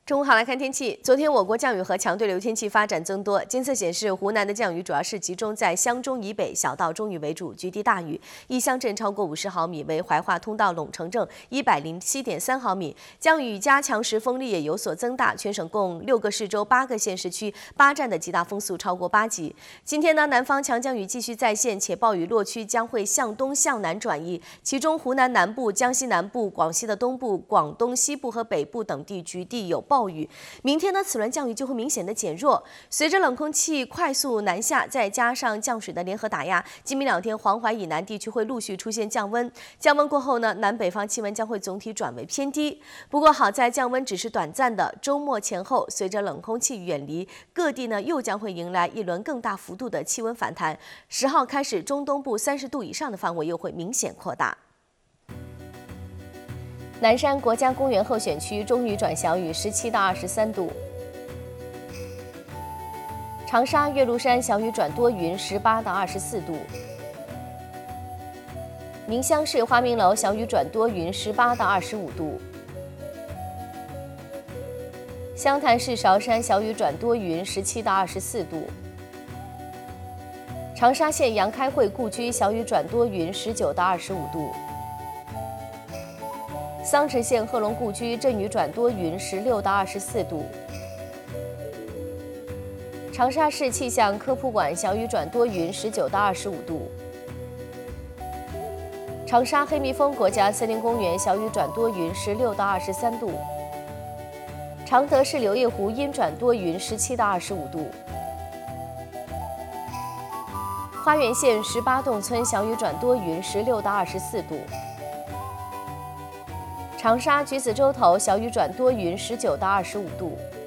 中午好，来看天气。昨天我国降雨和强对流天气发展增多，监测显示，湖南的降雨主要是集中在湘中以北，小到中雨为主，局地大雨，一乡镇超过50毫米，为怀化通道陇城镇107.3毫米。降雨加强时，风力也有所增大，全省共6个市州、8个县市区8站的极大风速超过8级。今天呢，南方强降雨继续再现，且暴雨落区将会向东向南转移，其中湖南南部、江西南部、广西的东部、广东西部和北部等地局地有暴雨。明天呢，此轮降雨就会明显的减弱。随着冷空气快速南下，再加上降水的联合打压，今明2天黄淮以南地区会陆续出现降温。降温过后呢，南北方气温将会总体转为偏低。不过好在降温只是短暂的，周末前后随着冷空气远离，各地呢又将会迎来一轮更大幅度的气温反弹。10号开始，中东部30度以上的范围又会明显扩大。南山国家公园候选区中雨转小雨，17到23度。长沙岳麓山小雨转多云，18到24度。宁乡市花明楼小雨转多云，18到25度。湘潭市韶山小雨转多云，17到24度。长沙县杨开会故居小雨转多云，19到25度。桑植县贺龙故居阵雨转多云，16到24度。长沙市气象科普馆小雨转多云，19到25度。长沙黑蜜蜂国家森林公园小雨转多云，16到23度。常德市柳叶湖阴转多云，17到25度。花园县18洞村小雨转多云，16到24度。长沙橘子洲头小雨转多云，19到25度。